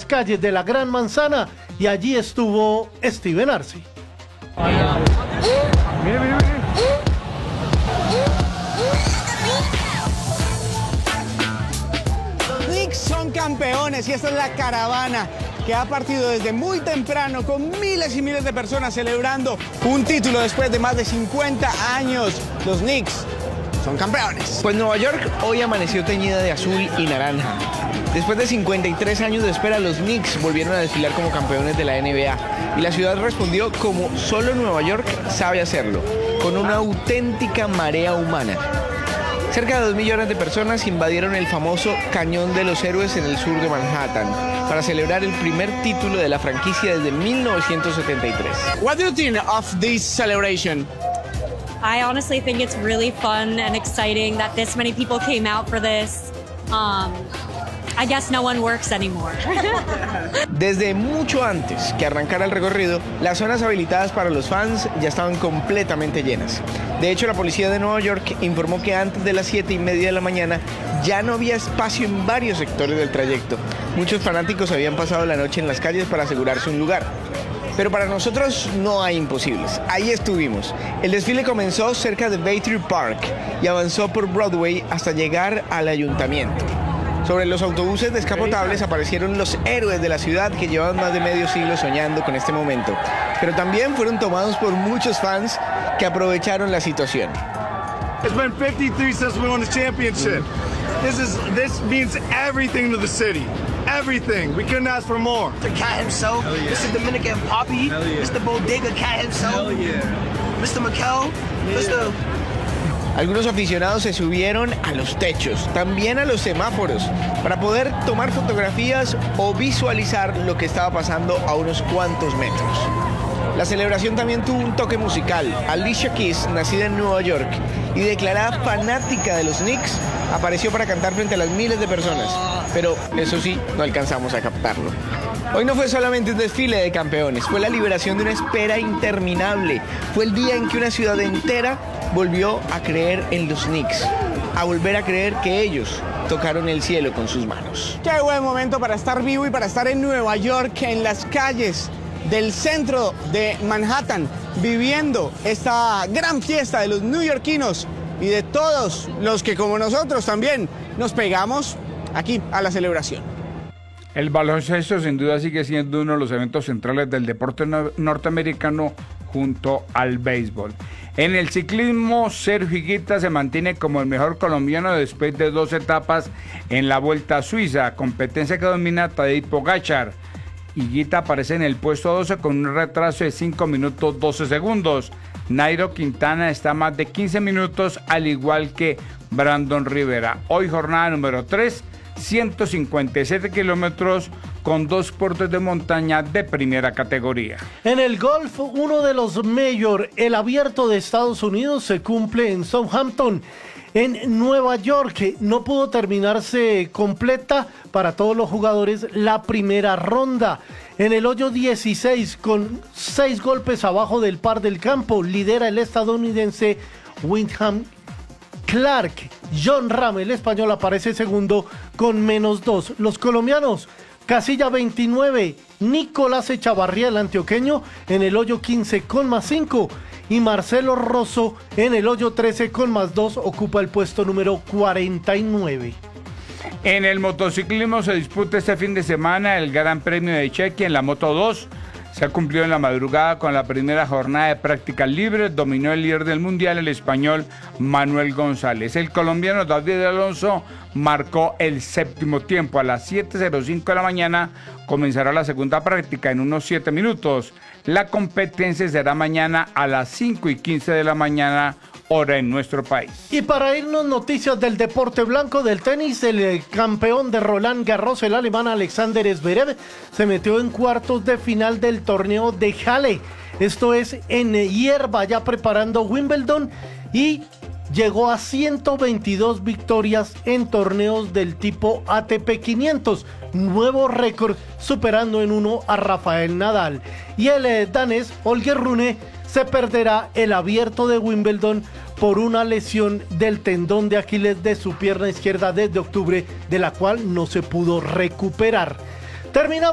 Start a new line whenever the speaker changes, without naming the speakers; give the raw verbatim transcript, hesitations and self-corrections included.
las calles de la Gran Manzana y allí estuvo Steven Arce.
Mire, mire, mire.
Los Knicks son campeones y esta es la caravana que ha partido desde muy temprano con miles y miles de personas celebrando un título después de más de cincuenta años. Los Knicks son campeones.
Pues Nueva York hoy amaneció teñida de azul y naranja. Después de cincuenta y tres años de espera, los Knicks volvieron a desfilar como campeones de la N B A y la ciudad respondió como solo Nueva York sabe hacerlo, con una auténtica marea humana. Cerca de dos millones de personas invadieron el famoso Cañón de los Héroes en el sur de Manhattan para celebrar el primer título de la franquicia desde mil novecientos setenta y tres.
What do you think of this celebration?
I honestly think it's really fun and exciting that this many people came out for this. Um, I guess no one works anymore.
Desde mucho antes que arrancara el recorrido, las zonas habilitadas para los fans ya estaban completamente llenas. De hecho, la policía de Nueva York informó que antes de las siete y media de la mañana ya no había espacio en varios sectores del trayecto. Muchos fanáticos habían pasado la noche en las calles para asegurarse un lugar. Pero para nosotros no hay imposibles. Ahí estuvimos. El desfile comenzó cerca de Battery Park y avanzó por Broadway hasta llegar al ayuntamiento. Sobre los autobuses descapotables aparecieron los héroes de la ciudad que llevaban más de medio siglo soñando con este momento. Pero también fueron tomados por muchos fans que aprovecharon la situación.
It's been fifty-three since we won the championship. This is this means everything to the city. Everything. We couldn't ask for more.
The cat himself, yeah. Mister Dominican Poppy, yeah. Mister Bodega Cat himself, yeah. Mister McHale, yeah. Mister
Algunos aficionados se subieron a los techos, también a los semáforos, para poder tomar fotografías o visualizar lo que estaba pasando a unos cuantos metros. La celebración también tuvo un toque musical. Alicia Keys, nacida en Nueva York y declarada fanática de los Knicks, apareció para cantar frente a las miles de personas, pero eso sí, no alcanzamos a captarlo. Hoy no fue solamente un desfile de campeones, fue la liberación de una espera interminable. Fue el día en que una ciudad entera volvió a creer en los Knicks, a volver a creer que ellos tocaron el cielo con sus manos.
Qué buen momento para estar vivo y para estar en Nueva York, en las calles del centro de Manhattan, viviendo esta gran fiesta de los neoyorquinos y de todos los que como nosotros también nos pegamos aquí a la celebración.
El baloncesto sin duda sigue siendo uno de los eventos centrales del deporte no- norteamericano junto al béisbol. En el ciclismo, Sergio Higuita se mantiene como el mejor colombiano después de dos etapas en la Vuelta a Suiza, competencia que domina Tadej Pogačar. Higuita aparece en el puesto doce con un retraso de cinco minutos doce segundos. Nairo Quintana está a más de quince minutos, al igual que Brandon Rivera. Hoy jornada número tres, ciento cincuenta y siete kilómetros con dos puertos de montaña de primera categoría.
En el golf, uno de los mayor, el Abierto de Estados Unidos, se cumple en Southampton, en Nueva York. No pudo terminarse completa para todos los jugadores la primera ronda. En el hoyo dieciséis, con seis golpes abajo del par del campo, lidera el estadounidense Wyndham Clark. John Ram, el español, aparece segundo con menos dos. Los colombianos, casilla veintinueve, Nicolás Echavarría, el antioqueño, en el hoyo quince con más cinco. Y Marcelo Rosso en el hoyo trece con más dos ocupa el puesto número cuarenta y nueve.
En el motociclismo se disputa este fin de semana el Gran Premio de Chequia en la Moto dos. Se ha cumplido en la madrugada con la primera jornada de prácticas libres. Dominó el líder del mundial, el español Manuel González. El colombiano David Alonso marcó el séptimo tiempo. A las siete cero cinco de la mañana comenzará la segunda práctica en unos siete minutos. La competencia será mañana a las cinco y quince de la mañana, hora en nuestro país.
Y para irnos, noticias del deporte blanco del tenis. El eh, campeón de Roland Garros, el alemán Alexander Zverev, se metió en cuartos de final del torneo de Halle. Esto es en hierba, ya preparando Wimbledon, y llegó a ciento veintidós victorias en torneos del tipo A T P quinientos, nuevo récord, superando en uno a Rafael Nadal. Y el eh, danés Holger Rune se perderá el Abierto de Wimbledon por una lesión del tendón de Aquiles de su pierna izquierda desde octubre, de la cual no se pudo recuperar. Terminamos.